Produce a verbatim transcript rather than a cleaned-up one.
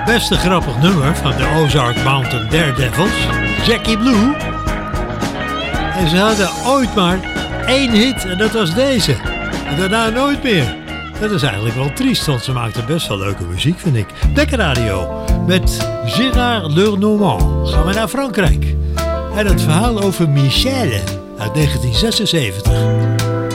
best een grappig nummer van de Ozark Mountain Daredevils, Jackie Blue. En ze hadden ooit maar één hit en dat was deze. En daarna nooit meer. Dat is eigenlijk wel triest, want ze maakten best wel leuke muziek, vind ik. Dekker Radio met Gérard Lenormand. Gaan we naar Frankrijk. En het verhaal over Michel uit negentien zesenzeventig.